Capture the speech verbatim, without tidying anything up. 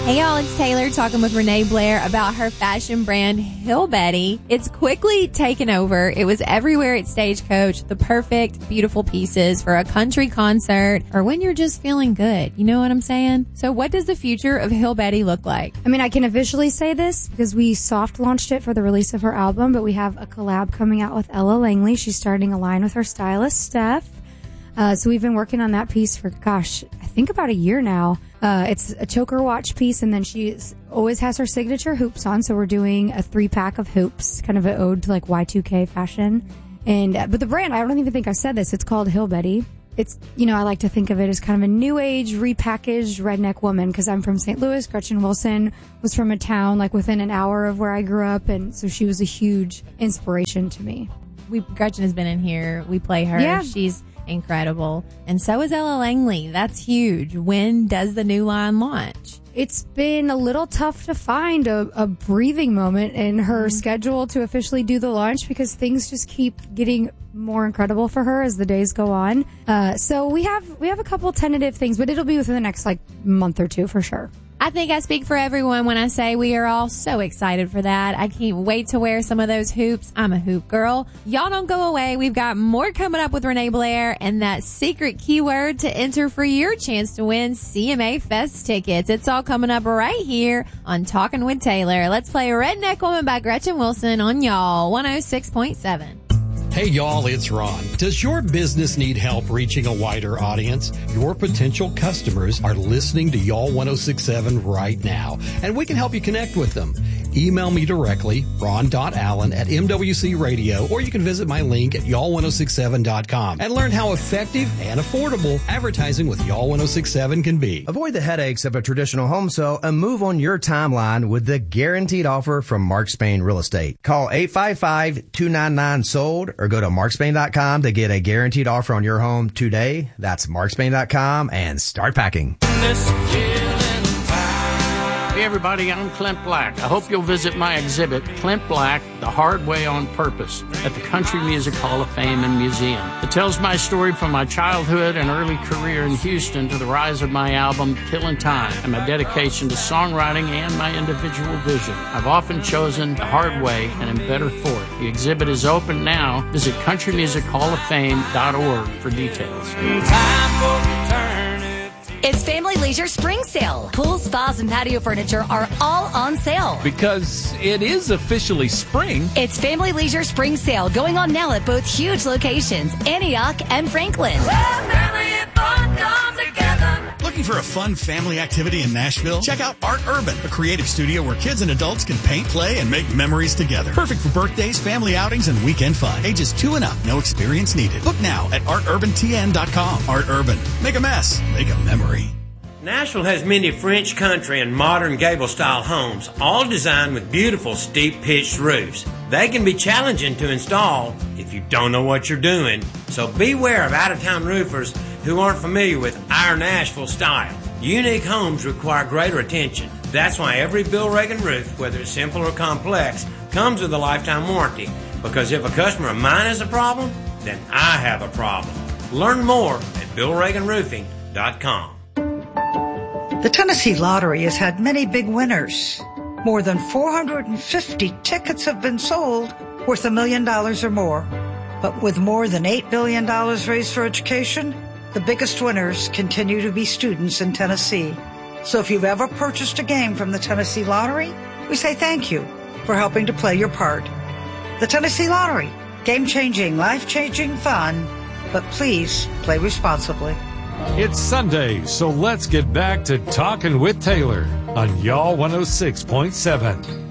Hey y'all, it's Taylor talking with Renee Blair about her fashion brand Hill Betty. It's quickly taken over. It was everywhere at Stagecoach. The perfect, beautiful pieces for a country concert or when you're just feeling good. You know what I'm saying? So what does the future of Hill Betty look like? I mean, I can officially say this because we soft launched it for the release of her album, but we have a collab coming out with Ella Langley. She's starting a line with her stylist, Steph. Uh, so we've been working on that piece for, gosh, I think about a year now. Uh, it's a choker watch piece, and then she always has her signature hoops on. So we're doing a three pack of hoops, kind of an ode to like Y two K fashion. And, uh, but the brand, I don't even think I said this. It's called Hill Betty. It's, you know, I like to think of it as kind of a new age repackaged redneck woman because I'm from Saint Louis. Gretchen Wilson was from a town like within an hour of where I grew up. And so she was a huge inspiration to me. We, Gretchen has been in here. We play her. Yeah. She's incredible. And so is Ella Langley. That's huge. When does the new line launch? It's been a little tough to find a, a breathing moment in her mm-hmm. schedule to officially do the launch because things just keep getting more incredible for her as the days go on. Uh, so we have we have a couple tentative things, but it'll be within the next like month or two for sure. I think I speak for everyone when I say we are all so excited for that. I can't wait to wear some of those hoops. I'm a hoop girl. Y'all don't go away. We've got more coming up with Renee Blair and that secret keyword to enter for your chance to win C M A Fest tickets. It's all coming up right here on Talking with Taylor. Let's play Redneck Woman by Gretchen Wilson on y'all one oh six point seven. Hey y'all, it's Ron. Does your business need help reaching a wider audience? Your potential customers are listening to y'all one oh six point seven right now, and we can help you connect with them. Email me directly, ron dot allen at m w c radio, or you can visit my link at y'all one oh six seven dot com and learn how effective and affordable advertising with y'all one oh six seven can be. Avoid the headaches of a traditional home sale and move on your timeline with the guaranteed offer from Mark Spain Real Estate. Call eight five five, two nine nine, sold or go to mark spain dot com to get a guaranteed offer on your home today. That's mark spain dot com and start packing. Hey everybody, I'm Clint Black. I hope you'll visit my exhibit, Clint Black, The Hard Way on Purpose, at the Country Music Hall of Fame and Museum. It tells my story from my childhood and early career in Houston to the rise of my album, Killin' Time, and my dedication to songwriting and my individual vision. I've often chosen the hard way and am better for it. The exhibit is open now. Visit country music hall of fame dot org for details. Time for return. It's Family Leisure Spring Sale. Pools, spas, and patio furniture are all on sale. Because it is officially spring. It's Family Leisure Spring Sale going on now at both huge locations, Antioch and Franklin. Well, family and fun come together. Looking for a fun family activity in Nashville? Check out Art Urban, a creative studio where kids and adults can paint, play, and make memories together. Perfect for birthdays, family outings, and weekend fun. Ages two and up, no experience needed. Book now at art urban t n dot com. Art Urban. Make a mess. Make a memory. Nashville has many French country and modern gable-style homes, all designed with beautiful steep-pitched roofs. They can be challenging to install if you don't know what you're doing, so beware of out-of-town roofers who aren't familiar with our Nashville style. Unique homes require greater attention. That's why every Bill Reagan roof, whether it's simple or complex, comes with a lifetime warranty, because if a customer of mine has a problem, then I have a problem. Learn more at bill reagan roofing dot com. The Tennessee Lottery has had many big winners. More than four hundred fifty tickets have been sold worth a million dollars or more. But with more than eight billion dollars raised for education, the biggest winners continue to be students in Tennessee. So if you've ever purchased a game from the Tennessee Lottery, we say thank you for helping to play your part. The Tennessee Lottery, game-changing, life-changing fun, but please play responsibly. It's Sunday, so let's get back to Talking with Taylor on y'all one oh six point seven.